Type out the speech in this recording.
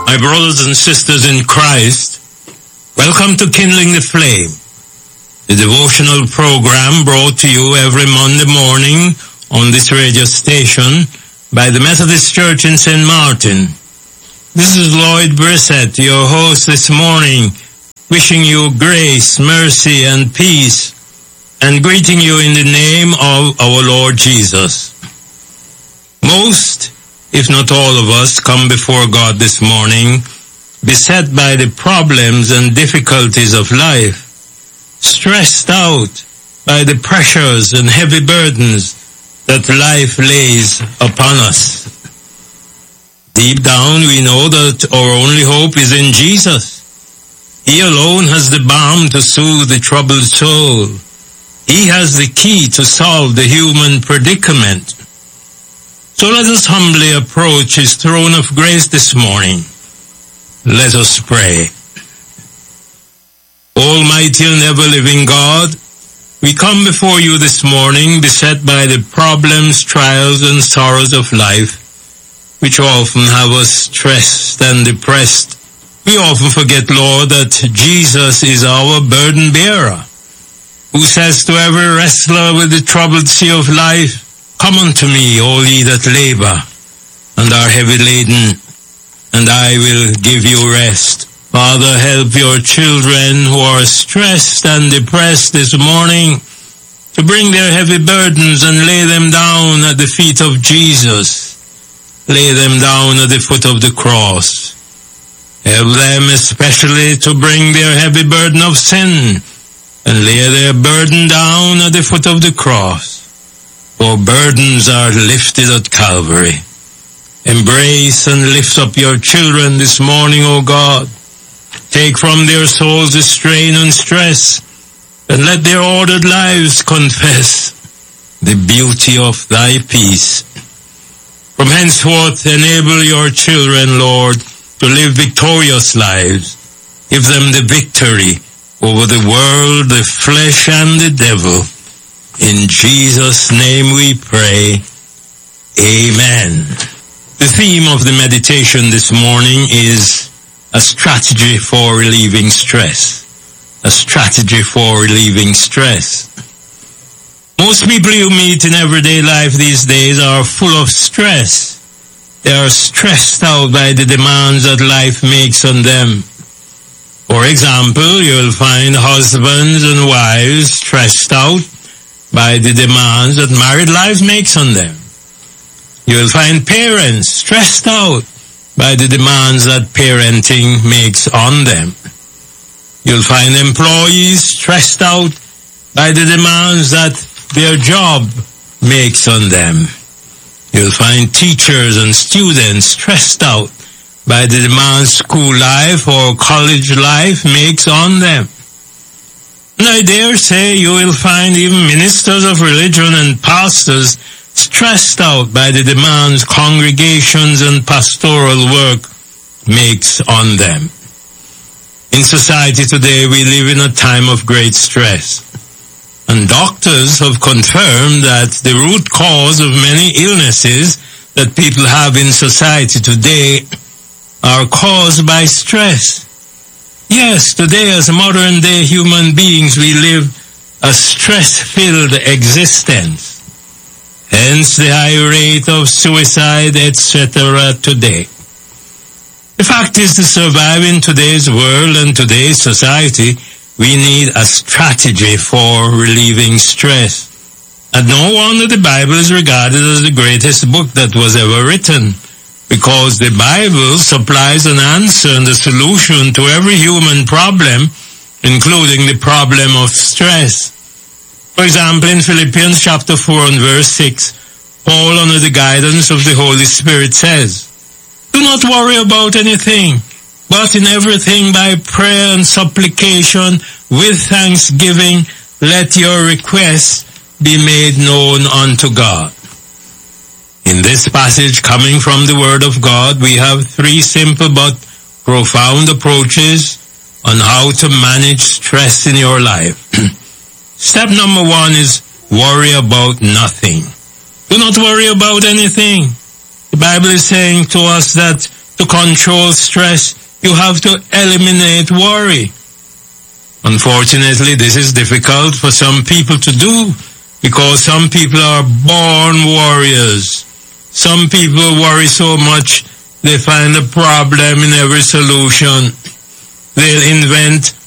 My brothers and sisters in Christ, welcome to Kindling the Flame, the devotional program brought to you every Monday morning on this radio station by the Methodist Church in St. Martin. This is Lloyd Brissett, your host this morning, wishing you grace, mercy, and peace, and greeting you in the name of our Lord Jesus. Most, if not all of us, come before God this morning beset by the problems and difficulties of life, stressed out by the pressures and heavy burdens that life lays upon us. Deep down, we know that our only hope is in Jesus. He alone has the balm to soothe the troubled soul. He has the key to solve the human predicament. So let us humbly approach His throne of grace this morning. Let us pray. Almighty and ever-living God, we come before you this morning beset by the problems, trials, and sorrows of life, which often have us stressed and depressed. We often forget, Lord, that Jesus is our burden bearer, who says to every wrestler with the troubled sea of life, "Come unto me, all ye that labor and are heavy laden, and I will give you rest." Father, help your children who are stressed and depressed this morning to bring their heavy burdens and lay them down at the feet of Jesus. Lay them down at the foot of the cross. Help them especially to bring their heavy burden of sin and lay their burden down at the foot of the cross. For burdens are lifted at Calvary. Embrace and lift up your children this morning, O God. Take from their souls the strain and stress, and let their ordered lives confess the beauty of thy peace. From henceforth, enable your children, Lord, to live victorious lives. Give them the victory over the world, the flesh, and the devil. In Jesus' name we pray. Amen. The theme of the meditation this morning is a strategy for relieving stress. A strategy for relieving stress. Most people you meet in everyday life these days are full of stress. They are stressed out by the demands that life makes on them. For example, you'll find husbands and wives stressed out by the demands that married life makes on them. You'll find parents stressed out by the demands that parenting makes on them. You'll find employees stressed out by the demands that their job makes on them. You'll find teachers and students stressed out by the demands school life or college life makes on them. And I dare say you will find even ministers of religion and pastors stressed out by the demands congregations and pastoral work makes on them. In society today, we live in a time of great stress. And doctors have confirmed that the root cause of many illnesses that people have in society today are caused by stress. Yes, today as modern-day human beings, we live a stress-filled existence. Hence the high rate of suicide, etc. today. The fact is, to survive in today's world and today's society, we need a strategy for relieving stress. And no wonder the Bible is regarded as the greatest book that was ever written, because the Bible supplies an answer and a solution to every human problem, including the problem of stress. For example, in Philippians chapter 4 and verse 6, Paul, under the guidance of the Holy Spirit, says, "Do not worry about anything, but in everything by prayer and supplication, with thanksgiving, let your requests be made known unto God." In this passage coming from the Word of God, we have three simple but profound approaches on how to manage stress in your life. Step number one is worry about nothing. Do not worry about anything. The Bible is saying to us that to control stress, you have to eliminate worry. Unfortunately, this is difficult for some people to do because some people are born warriors. Some people worry so much they find a problem in every solution. They'll invent